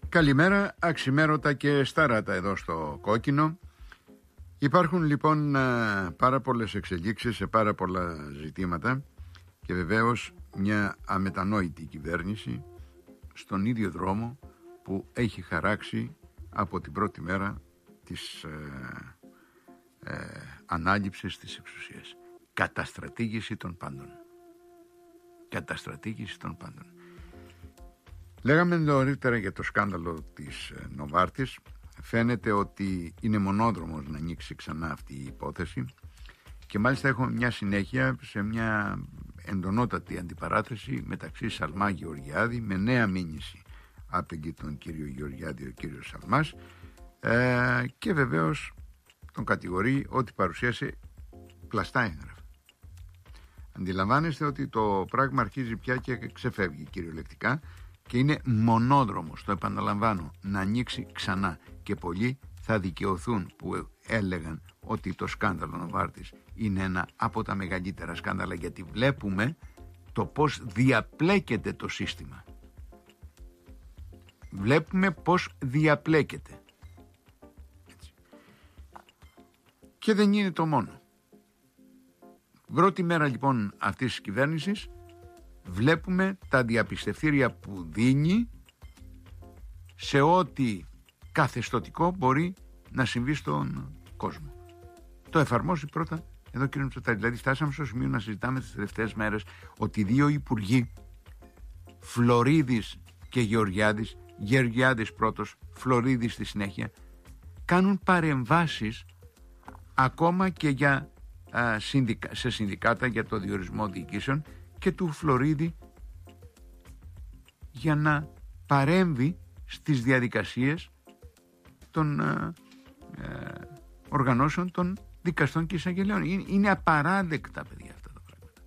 Καλημέρα, αξιμέρωτα και στάρατα εδώ στο Κόκκινο. Υπάρχουν λοιπόν πάρα πολλές εξελίξεις σε πάρα πολλά ζητήματα και βεβαίως μια αμετανόητη κυβέρνηση στον ίδιο δρόμο που έχει χαράξει από την πρώτη μέρα της ανάληψης της εξουσίας. Καταστρατήγηση των πάντων. Καταστρατήγηση των πάντων. Λέγαμε νωρίτερα για το σκάνδαλο της Νοβάρτης. Φαίνεται ότι είναι μονόδρομος να ανοίξει ξανά αυτή η υπόθεση και μάλιστα έχουμε μια συνέχεια σε μια εντονότατη αντιπαράθεση μεταξύ Σαλμά Γεωργιάδη, με νέα μήνυση άπεγγε τον κύριο Γεωργιάδη ο κύριος Σαλμάς, και βεβαίως τον κατηγορεί ότι παρουσίασε πλαστά έγγραφα. Αντιλαμβάνεστε ότι το πράγμα αρχίζει πια και ξεφεύγει κυριολεκτικά και είναι μονόδρομος, το επαναλαμβάνω, να ανοίξει ξανά, και πολλοί θα δικαιωθούν που έλεγαν ότι το σκάνδαλο Νοβάρτης είναι ένα από τα μεγαλύτερα σκάνδαλα, γιατί βλέπουμε το πώς διαπλέκεται το σύστημα. Βλέπουμε πώς διαπλέκεται. Έτσι. Και δεν είναι το μόνο. Πρώτη μέρα λοιπόν αυτής της κυβέρνησης βλέπουμε τα διαπιστευτήρια που δίνει σε ό,τι καθεστωτικό μπορεί να συμβεί στον κόσμο. Το εφαρμόζει πρώτα εδώ κύριε Μητσοτάκη. Δηλαδή φτάσαμε στο σημείο να συζητάμε τις τελευταίες μέρες ότι δύο υπουργοί, Φλωρίδης και Γεωργιάδης, Γεωργιάδης πρώτος, Φλωρίδης στη συνέχεια, κάνουν παρεμβάσεις ακόμα και για, σε συνδικάτα για το διορισμό διοικήσεων, και του Φλωρίδη για να παρέμβει στις διαδικασίες των οργανώσεων των δικαστών και εισαγγελέων. Είναι απαράδεκτα, παιδιά, αυτά τα πράγματα.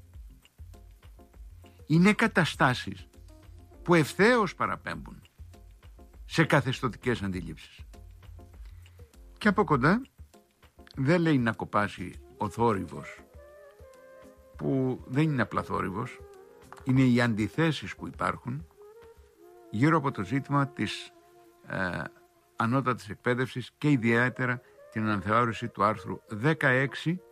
Είναι καταστάσεις που ευθέως παραπέμπουν σε καθεστωτικές αντιλήψεις. Και από κοντά δεν λέει να κοπάσει ο θόρυβος, που δεν είναι απλά θόρυβος, είναι οι αντιθέσεις που υπάρχουν γύρω από το ζήτημα της ανώτατης εκπαίδευσης και ιδιαίτερα την αναθεώρηση του άρθρου 16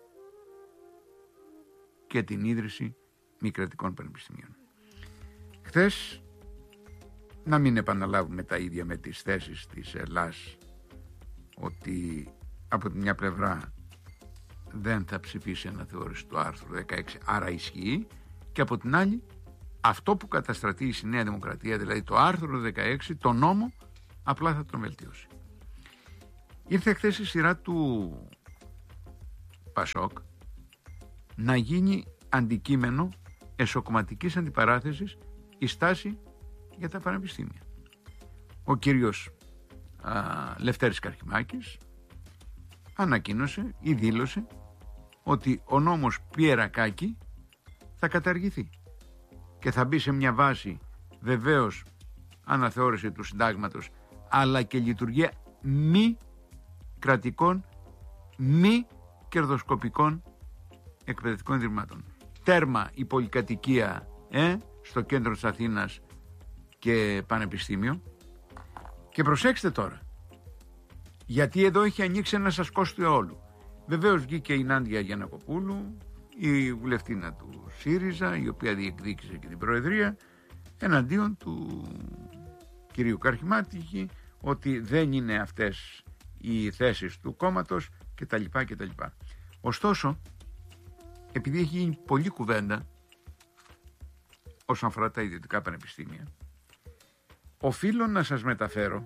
και την ίδρυση μη κρατικών πανεπιστημίων. Χθες, να μην επαναλάβουμε τα ίδια με τις θέσεις της Ελλάς, ότι από τη μια πλευρά δεν θα ψηφίσει αναθεώρηση του άρθρου 16, άρα ισχύει, και από την άλλη αυτό που καταστρατήγησε η Νέα Δημοκρατία, δηλαδή το άρθρο 16, το νόμο, απλά θα τον βελτιώσει. Ήρθε χθες η σειρά του Πασόκ να γίνει αντικείμενο εσωκομματικής αντιπαράθεσης η στάση για τα πανεπιστήμια. Ο κύριος Λευτέρης Καρχιμάκης ανακοίνωσε ή δήλωσε ότι ο νόμος Πιερακάκη θα καταργηθεί και θα μπει σε μια βάση βεβαίως αναθεώρηση του συντάγματος, αλλά και λειτουργία μη κρατικών, μη κερδοσκοπικών εκπαιδευτικών ιδρυμάτων. Τέρμα η πολυκατοικία στο κέντρο της Αθήνας και πανεπιστήμιο. Και προσέξτε τώρα, γιατί εδώ έχει ανοίξει ένα σασκός του αιώλου. Βεβαίως βγήκε η Νάντια Γιαννακοπούλου, η βουλευτήνα του ΣΥΡΙΖΑ, η οποία διεκδίκησε και την προεδρία, εναντίον του κυρίου Καρχιμάκη, ότι δεν είναι αυτές οι θέσεις του κόμματος κτλ. Ωστόσο, επειδή έχει γίνει πολλή κουβέντα όσον αφορά τα ιδιωτικά πανεπιστήμια, οφείλω να σας μεταφέρω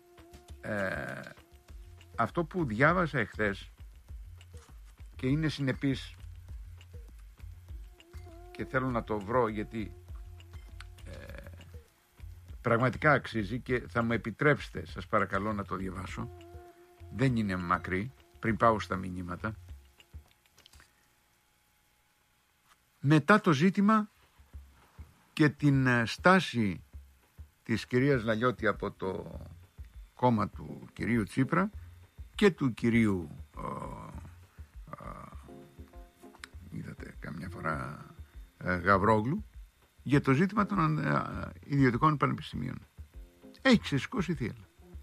αυτό που διάβασα εχθές και είναι συνεπής και θέλω να το βρω, γιατί πραγματικά αξίζει και θα μου επιτρέψετε, σας παρακαλώ, να το διαβάσω. Δεν είναι μακρύ, πριν πάω στα μηνύματα. Μετά το ζήτημα και την στάση της κυρίας Λαλιώτη από το κόμμα του κυρίου Τσίπρα και του κυρίου είδατε καμιά φορά Γαβρόγλου για το ζήτημα των ιδιωτικών πανεπιστημίων. Έχει ξεσηκώσει θύελλα.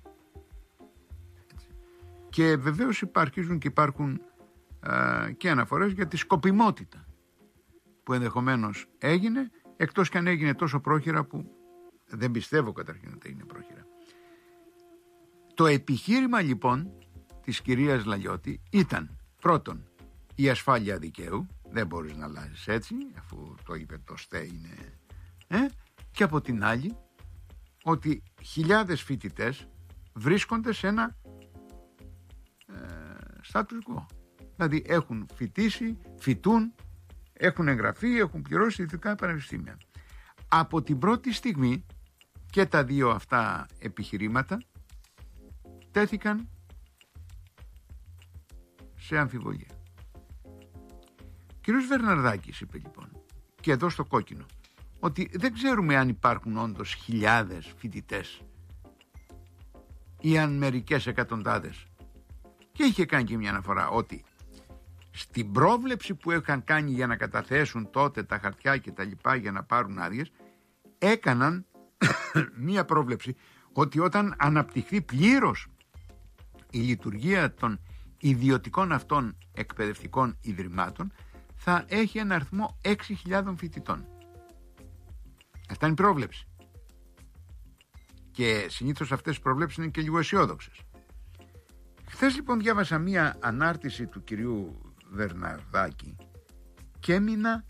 Και βεβαίως υπάρχουν και αναφορές για τη σκοπιμότητα που ενδεχομένως έγινε, εκτός και αν έγινε τόσο πρόχειρα που δεν πιστεύω καταρχήν ότι είναι πρόχειρα. Το επιχείρημα λοιπόν της κυρίας Λαλιώτη ήταν πρώτον η ασφάλεια δικαίου, δεν μπορείς να αλλάζεις έτσι αφού το είπε το ΣΤΕ είναι, και από την άλλη ότι χιλιάδες φοιτητές βρίσκονται σε ένα status quo. Δηλαδή έχουν φοιτήσει, φοιτούν, έχουν εγγραφεί, έχουν πληρώσει ιδιωτικά πανεπιστήμια. Από την πρώτη στιγμή και τα δύο αυτά επιχειρήματα τέθηκαν σε αμφιβολία. Ο κ. Βερναρδάκης είπε λοιπόν, και εδώ στο κόκκινο, ότι δεν ξέρουμε αν υπάρχουν όντως χιλιάδες φοιτητές ή αν μερικές εκατοντάδες. Και είχε κάνει και μια αναφορά ότι στην πρόβλεψη που είχαν κάνει για να καταθέσουν τότε τα χαρτιά και τα λοιπά για να πάρουν άδειες, έκαναν μια πρόβλεψη ότι όταν αναπτυχθεί πλήρως η λειτουργία των ιδιωτικών αυτών εκπαιδευτικών ιδρυμάτων θα έχει ένα αριθμό 6.000 φοιτητών. Αυτά είναι η πρόβλεψη. Και συνήθως αυτές οι προβλέψεις είναι και λίγο αισιόδοξες. Χθες λοιπόν διάβασα μία ανάρτηση του κυρίου Βερναρδάκη και έμεινα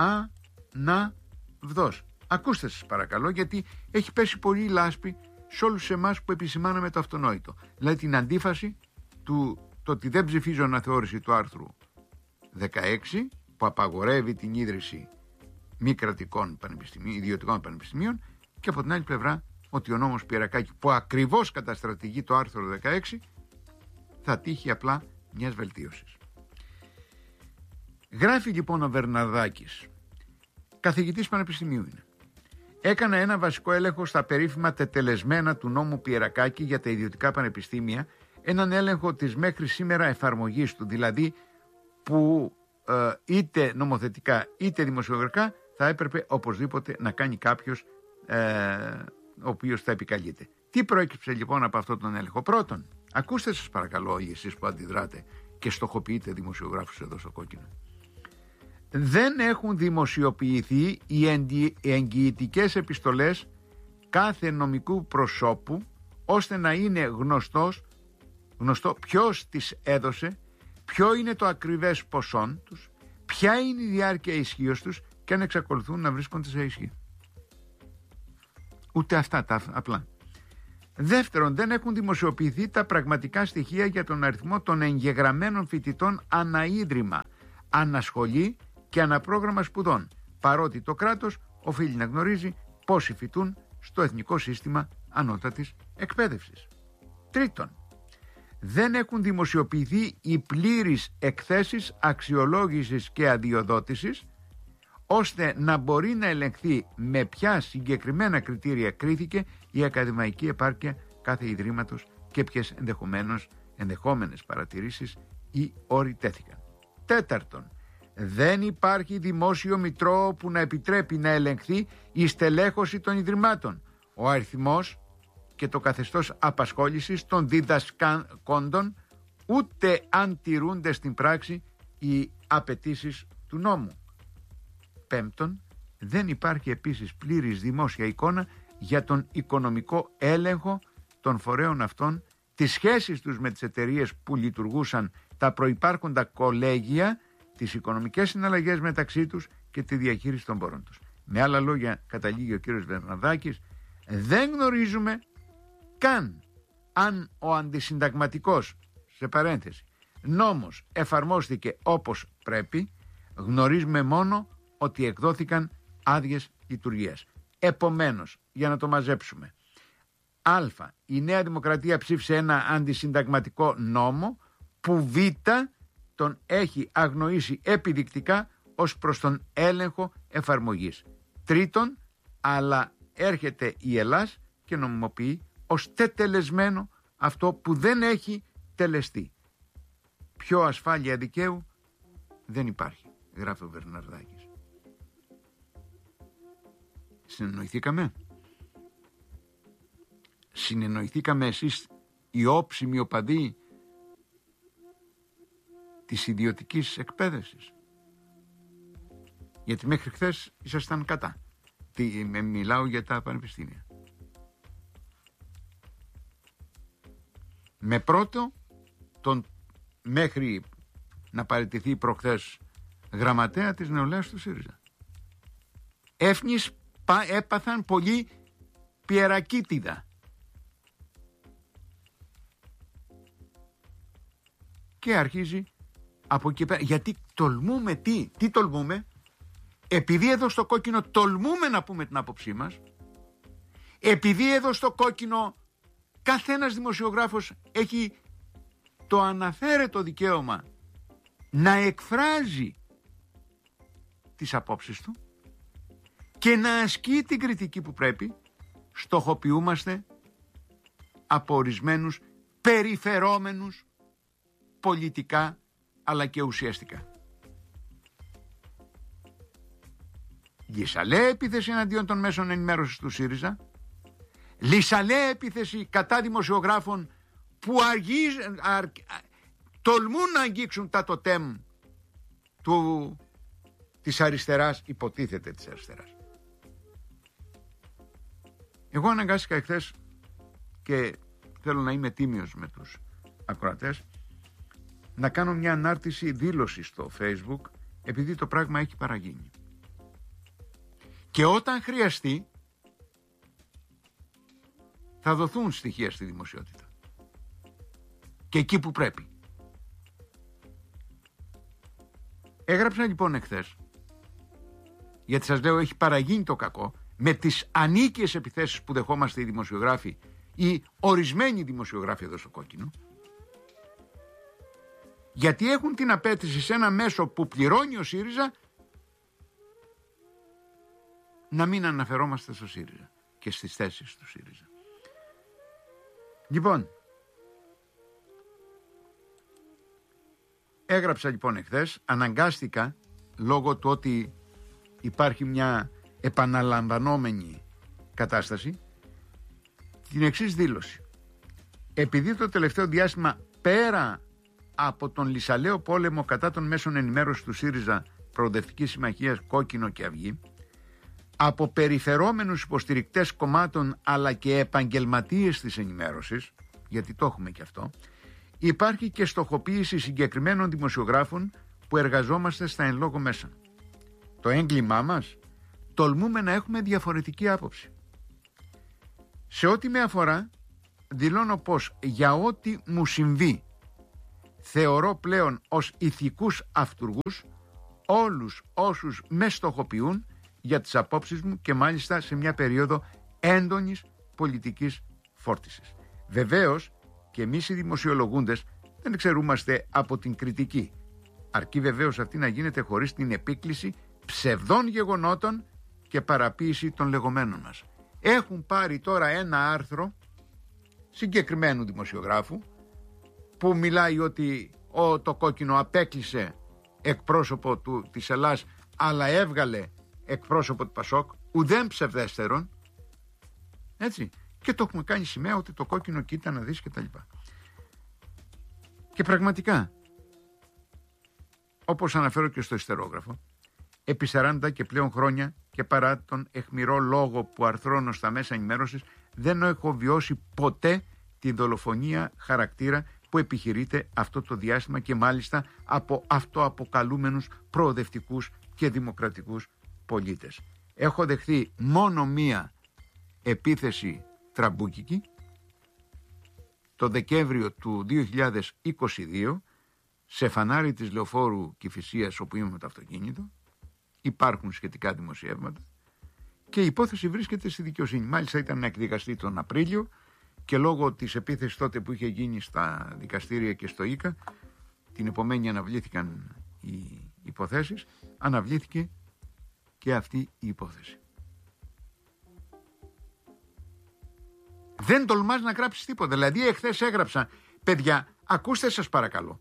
αναβδός. Ακούστε σας παρακαλώ, γιατί έχει πέσει πολύ λάσπη σε όλους εμάς που επισημάναμε το αυτονόητο. Δηλαδή την αντίφαση του το ότι δεν ψηφίζω αναθεώρηση του άρθρου 16 που απαγορεύει την ίδρυση μη κρατικών πανεπιστημίων, ιδιωτικών πανεπιστημίων, και από την άλλη πλευρά ότι ο νόμος Πιερακάκη που ακριβώς καταστρατηγεί το άρθρο 16 θα τύχει απλά μιας βελτίωσης. Γράφει λοιπόν ο Βερναρδάκης, καθηγητής πανεπιστημίου είναι. Έκανα ένα βασικό έλεγχο στα περίφημα τετελεσμένα του νόμου Πιερακάκη για τα ιδιωτικά πανεπιστήμια, έναν έλεγχο της μέχρι σήμερα εφαρμογής του, δηλαδή που είτε νομοθετικά είτε δημοσιογραφικά θα έπρεπε οπωσδήποτε να κάνει κάποιος ο οποίος θα επικαλείται. Τι προέκυψε λοιπόν από αυτόν τον έλεγχο? Πρώτον, ακούστε σας παρακαλώ όλοι εσείς που αντιδράτε και στοχοποιείτε δημοσιογράφους εδώ στο κόκκινο. Δεν έχουν δημοσιοποιηθεί οι εγγυητικές επιστολές κάθε νομικού προσώπου ώστε να είναι γνωστό ποιος τις έδωσε, ποιο είναι το ακριβές ποσόν τους, ποια είναι η διάρκεια ισχύως τους και αν εξακολουθούν να βρίσκονται σε ισχύ. Ούτε αυτά τα απλά. Δεύτερον, δεν έχουν δημοσιοποιηθεί τα πραγματικά στοιχεία για τον αριθμό των εγγεγραμμένων φοιτητών αναίδρυμα, ανασχολή και αναπρόγραμμα σπουδών, παρότι το κράτος οφείλει να γνωρίζει πόσοι φοιτούν στο Εθνικό Σύστημα Ανώτατης Εκπαίδευσης. Τρίτον, δεν έχουν δημοσιοποιηθεί οι πλήρεις εκθέσεις αξιολόγησης και αδειοδότησης, ώστε να μπορεί να ελεγχθεί με ποια συγκεκριμένα κριτήρια κρίθηκε η ακαδημαϊκή επάρκεια κάθε ιδρύματος και ποιες ενδεχόμενες παρατηρήσεις ή όροι τέθηκαν. Τέταρτον, δεν υπάρχει δημόσιο μητρό που να επιτρέπει να ελεγχθεί η στελέχωση των ιδρυμάτων, ο αριθμός και το καθεστώς απασχόλησης των διδασκόντων, ούτε αν τηρούνται στην πράξη οι απαιτήσεις του νόμου. Πέμπτον, δεν υπάρχει επίσης πλήρης δημόσια εικόνα για τον οικονομικό έλεγχο των φορέων αυτών, τις σχέσεις τους με τις εταιρείες που λειτουργούσαν, τα προϋπάρχοντα κολέγια, τις οικονομικές συναλλαγές μεταξύ τους και τη διαχείριση των πόρων τους. Με άλλα λόγια, καταλήγει ο κύριος Βερναρδάκης, δεν γνωρίζουμε καν αν ο αντισυνταγματικός, σε παρένθεση, νόμος εφαρμόστηκε όπως πρέπει. Γνωρίζουμε μόνο ότι εκδόθηκαν άδειες λειτουργίας. Επομένως, για να το μαζέψουμε, Α, η Νέα Δημοκρατία ψήφισε ένα αντισυνταγματικό νόμο που Β, τον έχει αγνοήσει επιδεικτικά ως προς τον έλεγχο εφαρμογής. Τρίτον, αλλά έρχεται η Ελλάς και νομιμοποιεί ως τετελεσμένο αυτό που δεν έχει τελεστεί. Πιο ασφάλεια δικαίου δεν υπάρχει, γράφει ο Βερναρδάκης. Συνεννοηθήκαμε? συνεννοηθήκαμε εσείς οι όψιμοι οπαδοί της ιδιωτικής εκπαίδευσης? Γιατί μέχρι χθες ήσασταν κατά. Μιλάω για τα πανεπιστήμια. Με πρώτο τον μέχρι να παραιτηθεί προχθές γραμματέα της νεολαίας του ΣΥΡΙΖΑ. Έφνης έπαθαν πολύ πιερακίτιδα. Και αρχίζει από εκεί πέρα. Γιατί τολμούμε τι τολμούμε? Επειδή εδώ στο κόκκινο τολμούμε να πούμε την άποψή μας, επειδή εδώ στο κόκκινο καθένας δημοσιογράφος έχει το αναφέρετο δικαίωμα να εκφράζει τις απόψεις του και να ασκεί την κριτική που πρέπει, στοχοποιούμαστε από ορισμένους περιφερόμενους πολιτικά αλλά και ουσιαστικά. Λυσαλέα επίθεση εναντίον των μέσων ενημέρωσης του ΣΥΡΙΖΑ, λυσαλέα επίθεση κατά δημοσιογράφων που τολμούν να αγγίξουν τα τοτέμ της αριστεράς, υποτίθεται της αριστεράς. Εγώ αναγκάστηκα εχθές και θέλω να είμαι τίμιος με τους ακροατές να κάνω μια ανάρτηση δήλωση στο Facebook, επειδή το πράγμα έχει παραγίνει. Και όταν χρειαστεί θα δοθούν στοιχεία στη δημοσιότητα. Και εκεί που πρέπει. Έγραψα λοιπόν εχθές, γιατί σας λέω έχει παραγίνει το κακό, με τις ανίκειες επιθέσεις που δεχόμαστε οι δημοσιογράφοι ή ορισμένοι δημοσιογράφοι εδώ στο κόκκινο, γιατί έχουν την απέτηση σε ένα μέσο που πληρώνει ο ΣΥΡΙΖΑ να μην αναφερόμαστε στο ΣΥΡΙΖΑ και στις θέσεις του ΣΥΡΙΖΑ. Λοιπόν, έγραψα λοιπόν εχθές, αναγκάστηκα λόγω του ότι υπάρχει μια επαναλαμβανόμενη κατάσταση, την εξής δήλωση. Επειδή το τελευταίο διάστημα, πέρα από τον λυσαλαίο πόλεμο κατά των μέσων ενημέρωσης του ΣΥΡΙΖΑ, Προοδευτικής Συμμαχίας, Κόκκινο και Αυγή, από περιφερόμενους υποστηρικτές κομμάτων αλλά και επαγγελματίες της ενημέρωσης, γιατί το έχουμε και αυτό, υπάρχει και στοχοποίηση συγκεκριμένων δημοσιογράφων που εργαζόμαστε στα εν λόγω μέσα. Το έγκλημά μας? Τολμούμε να έχουμε διαφορετική άποψη. Σε ό,τι με αφορά, δηλώνω πως για ό,τι μου συμβεί θεωρώ πλέον ως ηθικούς αυτουργούς όλους όσους με στοχοποιούν για τις απόψεις μου και μάλιστα σε μια περίοδο έντονης πολιτικής φόρτισης. Βεβαίως και εμείς οι δημοσιολογούντες δεν εξαιρούμαστε από την κριτική, αρκεί βεβαίως αυτή να γίνεται χωρίς την επίκληση ψευδών γεγονότων και παραποίηση των λεγόμενων μας. Έχουν πάρει τώρα ένα άρθρο συγκεκριμένου δημοσιογράφου που μιλάει ότι το κόκκινο απέκλεισε εκπρόσωπο της Ελλάς αλλά έβγαλε εκπρόσωπο του Πασόκ, ουδέν ψευδέστερον, έτσι, και το έχουμε κάνει σημαία ότι το κόκκινο κοίτα να δεις και τα λοιπά. Και πραγματικά, όπως αναφέρω και στο ιστερόγραφο, επί 40 και πλέον χρόνια και παρά τον αιχμηρό λόγο που αρθρώνω στα μέσα ενημέρωσης, δεν έχω βιώσει ποτέ τη δολοφονία χαρακτήρα που επιχειρείται αυτό το διάστημα και μάλιστα από αυτοαποκαλούμενους προοδευτικούς και δημοκρατικούς πολίτες. Έχω δεχθεί μόνο μία επίθεση τραμπούκικη το Δεκέμβριο του 2022 σε φανάρι της λεωφόρου Κηφισίας όπου είμαι με το αυτοκίνητο. Υπάρχουν σχετικά δημοσιεύματα και η υπόθεση βρίσκεται στη δικαιοσύνη. Μάλιστα ήταν να εκδικαστεί τον Απρίλιο και λόγω της επίθεσης τότε που είχε γίνει στα δικαστήρια και στο ΙΚΑ, την επομένη αναβλήθηκαν οι υποθέσεις, αναβλήθηκε και αυτή η υπόθεση. Δεν τολμάς να γράψεις τίποτα. Δηλαδή εχθές έγραψα, παιδιά, ακούστε σας παρακαλώ.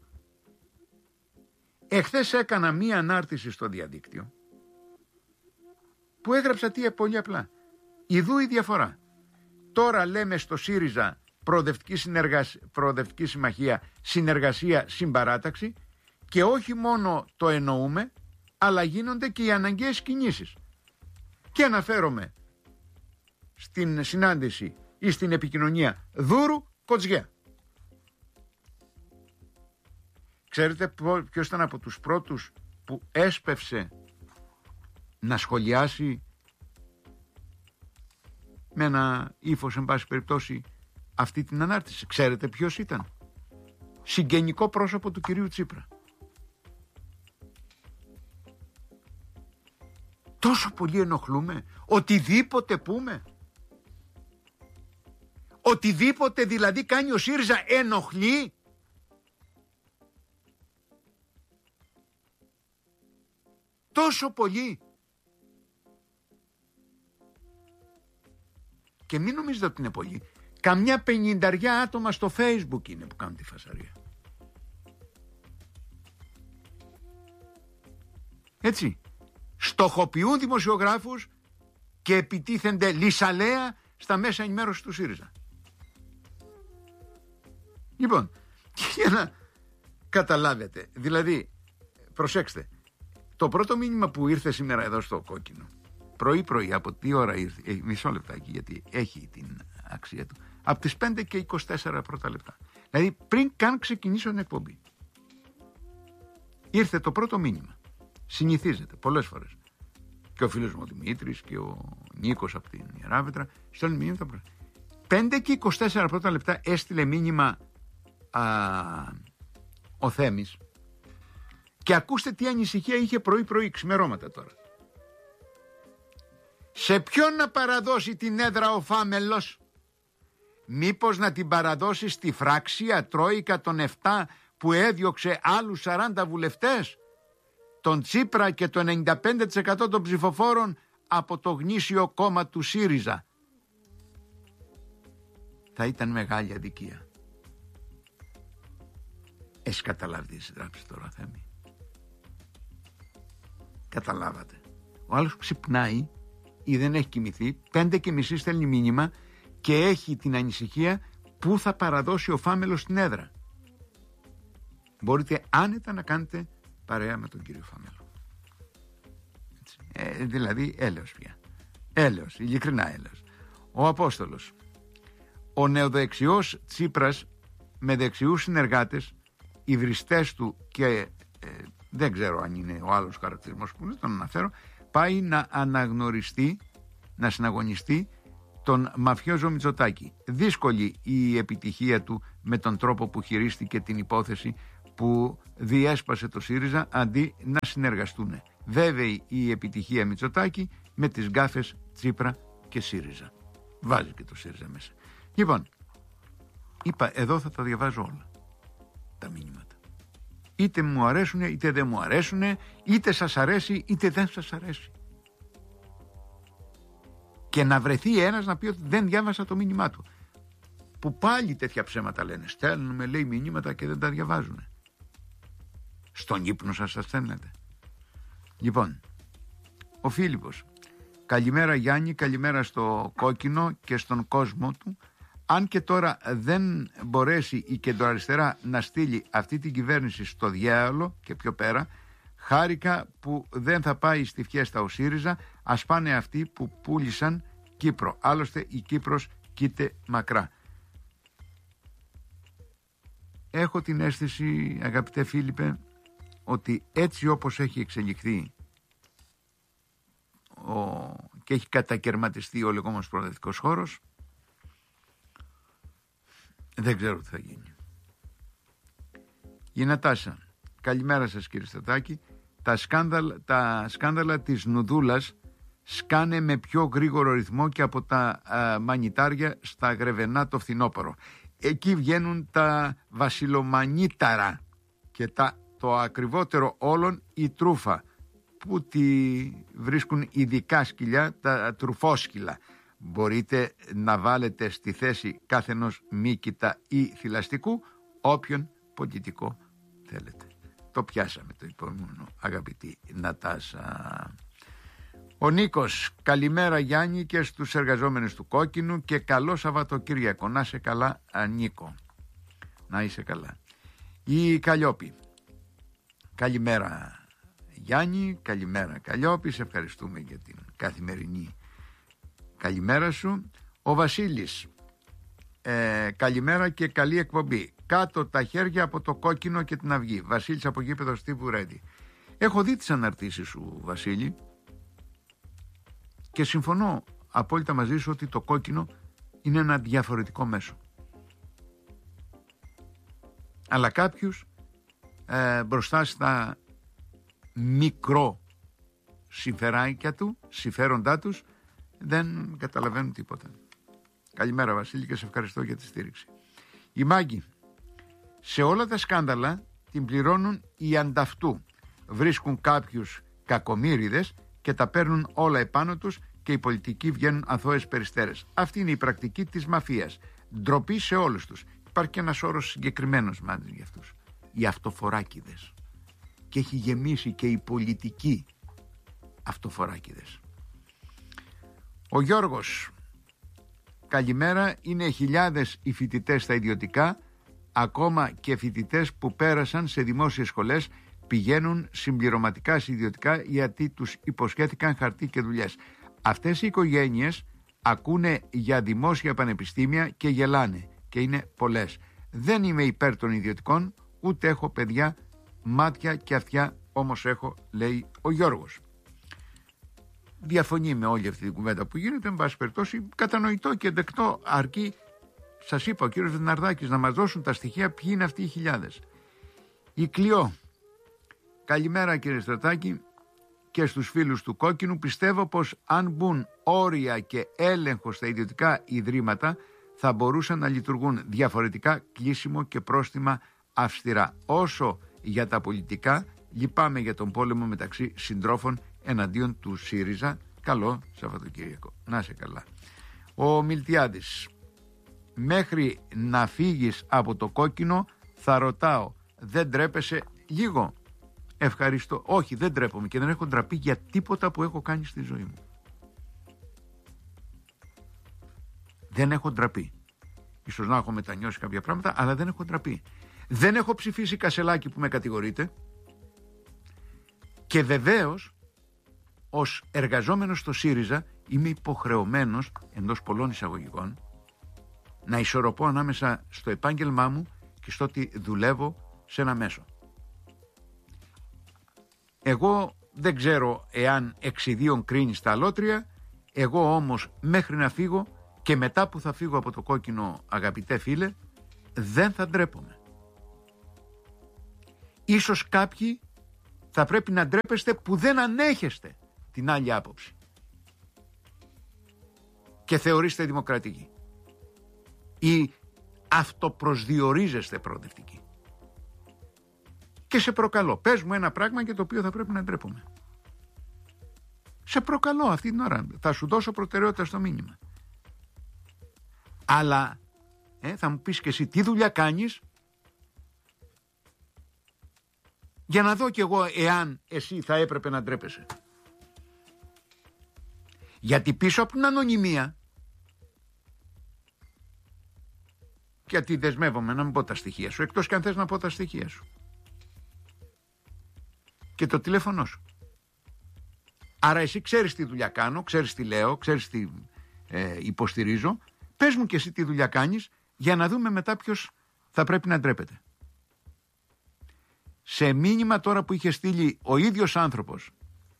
Εχθές έκανα μία ανάρτηση στο διαδίκτυο που έγραψα πολύ απλά. Ιδού η διαφορά. τώρα λέμε στο ΣΥΡΙΖΑ προοδευτική συμμαχία, συνεργασία, συμπαράταξη, και όχι μόνο το εννοούμε, αλλά γίνονται και οι αναγκαίες κινήσεις. Και αναφέρομαι στην συνάντηση ή στην επικοινωνία Δούρου-Κοτζιά. Ξέρετε ποιος ήταν από τους πρώτους που έσπευσε να σχολιάσει με ένα ύφος, εν πάση περιπτώσει, αυτή την ανάρτηση? Ξέρετε ποιος ήταν? Συγγενικό πρόσωπο του κυρίου Τσίπρα. Τόσο πολύ ενοχλούμε? Οτιδήποτε πούμε, οτιδήποτε δηλαδή κάνει ο ΣΥΡΙΖΑ ενοχλεί? Τόσο πολύ? Και μην νομίζετε ότι είναι πολύ. Καμιά 50 άτομα στο Facebook είναι που κάνουν τη φασαρία. Έτσι. Στοχοποιούν δημοσιογράφους και επιτίθενται λυσαλέα στα μέσα ενημέρωσης του ΣΥΡΙΖΑ. Λοιπόν, για να καταλάβετε, δηλαδή, προσέξτε, το πρώτο μήνυμα που ήρθε σήμερα εδώ στο Κόκκινο, πρωί, από τι ώρα ήρθε, μισό λεπτάκι γιατί έχει την αξία του, από τις 5 και 24 πρώτα λεπτά. Δηλαδή πριν καν ξεκινήσω την εκπομπή, ήρθε το πρώτο μήνυμα. Συνηθίζεται πολλές φορές. Και ο φίλος μου ο Δημήτρης και ο Νίκος από την Ιεράβετρα στέλνουν μήνυμα. 5 και 24 πρώτα λεπτά έστειλε μήνυμα ο Θέμης. Και ακούστε τι ανησυχία είχε πρωί, ξημερώματα τώρα. Σε ποιον να παραδώσει την έδρα ο Φάμελος? Μήπως να την παραδώσει στη φράξια τρόικα των 7 που έδιωξε άλλους 40 βουλευτές? Τον Τσίπρα και το 95% των ψηφοφόρων από το γνήσιο κόμμα του ΣΥΡΙΖΑ. Θα ήταν μεγάλη αδικία. Έχεις καταλάβει τι συντράψει τώρα, Θέμη? Καταλάβατε? Ο άλλος ξυπνάει ή δεν έχει κοιμηθεί, 5:30 στέλνει μήνυμα και έχει την ανησυχία πού θα παραδώσει ο Φάμελος την έδρα. Μπορείτε άνετα να κάνετε παρέα με τον κύριο Φάμελο. Δηλαδή έλεος πια. Έλεος, ειλικρινά έλεος. Ο Απόστολος. Ο νεοδεξιός Τσίπρας με δεξιούς συνεργάτες, υβριστές του και δεν ξέρω αν είναι ο άλλος χαρακτηρισμός που δεν τον αναφέρω, πάει να αναγνωριστεί, να συναγωνιστεί τον μαφιόζο Μητσοτάκη. Δύσκολη η επιτυχία του με τον τρόπο που χειρίστηκε την υπόθεση που διέσπασε το ΣΥΡΙΖΑ αντί να συνεργαστούν. Βέβαιη η επιτυχία Μητσοτάκη με τις γκάφες Τσίπρα και ΣΥΡΙΖΑ. Βάζει και το ΣΥΡΙΖΑ μέσα. Λοιπόν, είπα εδώ θα τα διαβάζω όλα τα μηνύματα. Είτε μου αρέσουν είτε δεν μου αρέσουν, είτε σας αρέσει είτε δεν σας αρέσει. Και να βρεθεί ένας να πει ότι δεν διάβασα το μήνυμά του. Που πάλι τέτοια ψέματα λένε. Στέλνουμε, λέει, μηνύματα και δεν τα διαβάζουν. Στον ύπνο σας στέλνετε. Λοιπόν, ο Φίλιππος. Καλημέρα Γιάννη, καλημέρα στο Κόκκινο και στον κόσμο του. Αν και τώρα δεν μπορέσει η κεντροαριστερά να στείλει αυτή την κυβέρνηση στο διάολο και πιο πέρα, χάρηκα που δεν θα πάει στη φιέστα ο ΣΥΡΙΖΑ, ας πάνε αυτοί που πούλησαν Κύπρο. Άλλωστε η Κύπρος κοίται μακρά. Έχω την αίσθηση, αγαπητέ Φίλιππε, ότι έτσι όπως έχει εξελιχθεί και έχει κατακερματιστεί ο λεγόμενος προοδευτικός χώρος, δεν ξέρω τι θα γίνει. Η Νατάσα. Καλημέρα σας κύριε Στατάκη. Τα σκάνδαλα της Νουδούλας σκάνε με πιο γρήγορο ρυθμό και από τα μανιτάρια στα Γρεβενά το φθινόπωρο. Εκεί βγαίνουν τα βασιλομανίταρα και το ακριβότερο όλων η τρούφα που τη βρίσκουν ειδικά σκυλιά, τα τρουφόσκυλα. Μπορείτε να βάλετε στη θέση κάθε ενός μύκητα ή θηλαστικού όποιον πολιτικό θέλετε. Το πιάσαμε το επόμενο, αγαπητή Νατάσα. Ο Νίκος, καλημέρα Γιάννη και στους εργαζόμενους του Κόκκινου και καλό Σαββατοκύριακο. Να είσαι καλά Νίκο. Να είσαι καλά. Η Καλλιόπη, καλημέρα Γιάννη, καλημέρα Καλλιόπη, σε ευχαριστούμε για την καθημερινή καλημέρα σου. Ο Βασίλης, καλημέρα και καλή εκπομπή. Κάτω τα χέρια από το Κόκκινο και την Αυγή. Βασίλης από γήπεδο Στίβου Ρέντι. Έχω δει τις αναρτήσεις σου Βασίλη και συμφωνώ απόλυτα μαζί σου ότι το Κόκκινο είναι ένα διαφορετικό μέσο. Αλλά κάποιους μπροστά στα μικρό συμφέροντά τους δεν καταλαβαίνουν τίποτα. Καλημέρα Βασίλη και σε ευχαριστώ για τη στήριξη. Η Μάγκη, σε όλα τα σκάνδαλα την πληρώνουν οι ανταυτού. Βρίσκουν κάποιους κακομοίριδες και τα παίρνουν όλα επάνω τους και οι πολιτικοί βγαίνουν αθώες περιστέρες. Αυτή είναι η πρακτική της μαφίας. Ντροπή σε όλους τους. Υπάρχει και ένας όρος συγκεκριμένος μάλιστα για αυτούς. Οι αυτοφοράκηδες. Και έχει γεμίσει και οι πολιτικοί αυτοφοράκηδες. Ο Γιώργος, καλημέρα. Είναι χιλιάδες οι φοιτητές στα ιδιωτικά, ακόμα και φοιτητές που πέρασαν σε δημόσιες σχολές πηγαίνουν συμπληρωματικά σε ιδιωτικά γιατί τους υποσχέθηκαν χαρτί και δουλειές. Αυτές οι οικογένειες ακούνε για δημόσια πανεπιστήμια και γελάνε και είναι πολλές. Δεν είμαι υπέρ των ιδιωτικών, ούτε έχω παιδιά, μάτια και αυτιά όμως έχω, λέει ο Γιώργος. Διαφωνεί με όλη αυτή την κουβέντα που γίνεται, εν πάση περιπτώσει κατανοητό και δεκτό, αρκεί, σας είπα, ο κύριος Βεναρδάκης να μας δώσουν τα στοιχεία ποιοι είναι αυτοί οι χιλιάδες. Η Κλειό, καλημέρα κύριε Στρατάκη και στους φίλους του Κόκκινου. Πιστεύω πως αν μπουν όρια και έλεγχο στα ιδιωτικά ιδρύματα θα μπορούσαν να λειτουργούν διαφορετικά, κλείσιμο και πρόστιμα αυστηρά. Όσο για τα πολιτικά, λυπάμαι για τον πόλεμο μεταξύ συντρόφων εναντίον του ΣΥΡΙΖΑ. Καλό Σαββατοκύριακο. Να είσαι καλά. Ο Μιλτιάδης, μέχρι να φύγεις από το Κόκκινο θα ρωτάω, δεν τρέπεσαι λίγο? Ευχαριστώ. Όχι, δεν τρέπομαι και δεν έχω ντραπεί για τίποτα που έχω κάνει στη ζωή μου. Δεν έχω ντραπεί. Ίσως να έχω μετανιώσει κάποια πράγματα, αλλά δεν έχω ντραπεί. Δεν έχω ψηφίσει Κασελάκη που με κατηγορείτε. Και βεβαίως, ως εργαζόμενος στο ΣΥΡΙΖΑ, είμαι υποχρεωμένος, εντός πολλών εισαγωγικών, να ισορροπώ ανάμεσα στο επάγγελμά μου και στο ότι δουλεύω σε ένα μέσο. Εγώ δεν ξέρω εάν εξιδίων κρίνει στα αλότρια, εγώ όμως μέχρι να φύγω και μετά που θα φύγω από το Κόκκινο, αγαπητέ φίλε, δεν θα ντρέπομαι. Ίσως κάποιοι θα πρέπει να ντρέπεστε που δεν ανέχεστε την άλλη άποψη και θεωρείστε δημοκρατική ή αυτοπροσδιορίζεστε προοδευτική. Και σε προκαλώ, πες μου ένα πράγμα για το οποίο θα πρέπει να ντρέπομαι. Σε προκαλώ αυτή την ώρα, θα σου δώσω προτεραιότητα στο μήνυμα. Αλλά θα μου πεις και εσύ τι δουλειά κάνεις, για να δω κι εγώ εάν εσύ θα έπρεπε να ντρέπεσαι. Γιατί πίσω από την ανωνυμία, γιατί δεσμεύομαι να μην πω τα στοιχεία σου, εκτός και αν θες να πω τα στοιχεία σου και το τηλέφωνο σου. Άρα εσύ ξέρεις τι δουλειά κάνω, ξέρεις τι λέω, ξέρεις τι υποστηρίζω. Πες μου και εσύ τι δουλειά κάνεις για να δούμε μετά ποιος θα πρέπει να ντρέπεται. Σε μήνυμα τώρα που είχε στείλει ο ίδιος άνθρωπος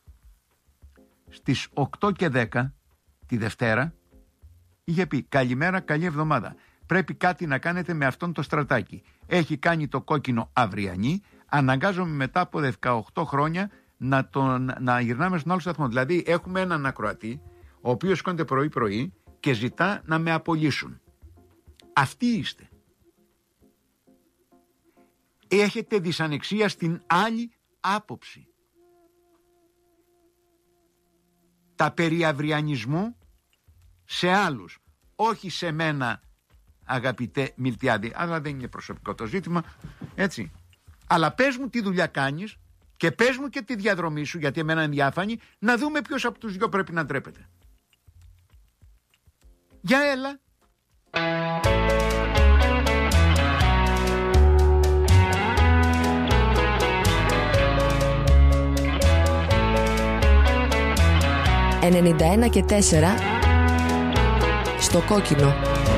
στις 8 και 10 τη Δευτέρα, είχε πει καλημέρα, καλή εβδομάδα. Πρέπει κάτι να κάνετε με αυτόν το Στρατάκη. Έχει κάνει το Κόκκινο αυριανή. Αναγκάζομαι μετά από 18 χρόνια να γυρνάμε στον άλλο σταθμό. Δηλαδή έχουμε έναν ακροατή ο οποίος σηκώνεται πρωί-πρωί και ζητά να με απολύσουν. Αυτοί είστε. Έχετε δυσανεξία στην άλλη άποψη. Τα περί αυριανισμού σε άλλους, όχι σε μένα, αγαπητέ Μιλτιάδη, αλλά δεν είναι προσωπικό το ζήτημα, έτσι. Αλλά πες μου τι δουλειά κάνεις Και πες μου και τη διαδρομή σου, γιατί εμένα είναι διάφανη, να δούμε ποιος από τους δυο πρέπει να ντρέπεται. Για έλα. «91,4» στο κόκκινο.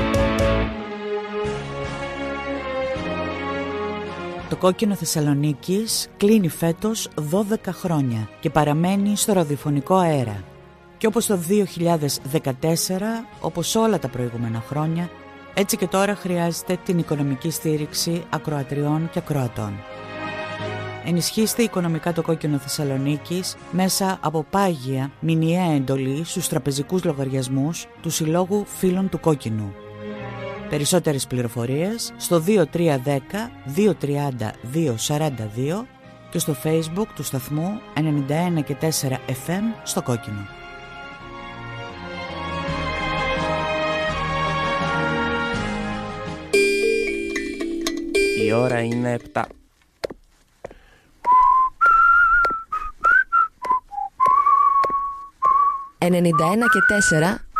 Το Κόκκινο Θεσσαλονίκης κλείνει φέτος 12 χρόνια και παραμένει στο ραδιοφωνικό αέρα. Και όπως το 2014, όπως όλα τα προηγούμενα χρόνια, έτσι και τώρα χρειάζεται την οικονομική στήριξη ακροατριών και ακροατών. Ενισχύστε οικονομικά το Κόκκινο Θεσσαλονίκης μέσα από πάγια μηνιαία εντολή στους τραπεζικούς λογαριασμούς του Συλλόγου Φίλων του Κόκκινου. Περισσότερες πληροφορίες στο 2310 230 242 και στο Facebook του σταθμού 91,4 FM στο Κόκκινο. Η ώρα είναι 7. «91,4»